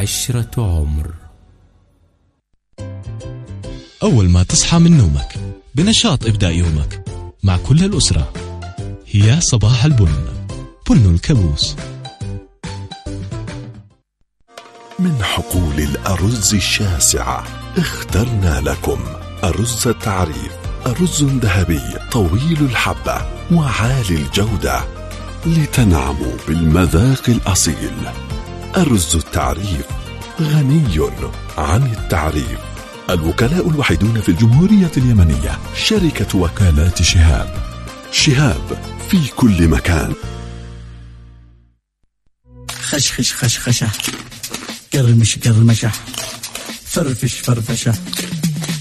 عشرة عمر. أول ما تصحى من نومك بنشاط ابدأ يومك مع كل الأسرة. هي صباح البن، بن الكابوس. من حقول الأرز الشاسعة اخترنا لكم أرز التعريف، أرز ذهبي طويل الحبة وعالي الجودة لتنعموا بالمذاق الأصيل. أرز التعريف غني عن التعريف. الوكلاء الوحيدون في الجمهورية اليمنية شركة وكالات شهاب. شهاب في كل مكان. خشخش خشخشة، قرمش قرمشة، فرفش فرفشة،